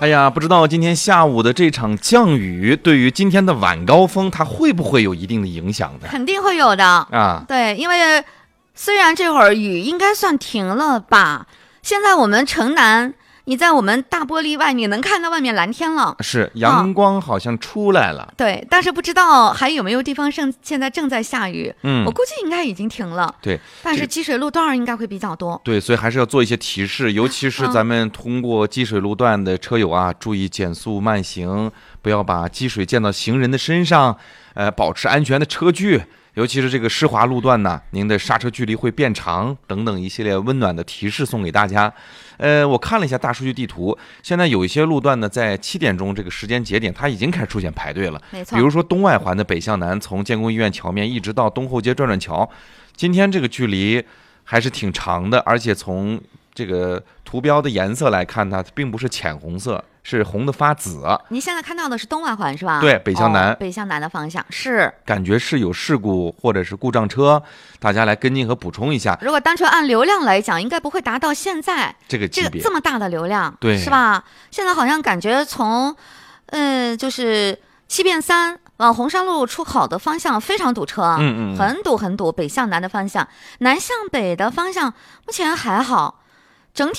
哎呀，不知道今天下午的这场降雨对于今天的晚高峰它会不会有一定的影响呢？ 肯定会有的啊。 对，因为虽然这会儿雨应该算停了吧，现在我们城南，你在我们大玻璃外你能看到外面蓝天了， 是阳光好像出来了。 对，但是不知道还有没有地方现在正在下雨。我估计应该已经停了。 对， 但是积水路段应该会比较多。 对，所以还是要做一些提示，尤其是咱们通过积水路段的车友啊，注意减速慢行，不要把积水溅到行人的身上，保持安全的车距。尤其是这个湿滑路段呢，您的刹车距离会变长，等等一系列温暖的提示送给大家。我看了一下大数据地图，现在有一些路段呢，在7点钟这个时间节点，它已经开始出现排队了。 没错， 比如说东外环的北向南，从建工医院桥面一直到东后街转转桥，今天这个距离还是挺长的，而且从这个图标的颜色来看，它并不是浅红色，是红的发紫。 你现在看到的是东外环是吧？ 对，北向南， 北向南的方向是。 感觉是有事故或者是故障车，大家来跟进和补充一下。 如果单纯按流量来讲，应该不会达到现在这个级别这么大的流量， 对， 是吧？现在好像感觉从，就是7变3。往红山路出口的方向非常堵车，很堵很堵。北向南的方向，南向北的方向目前还好，整体。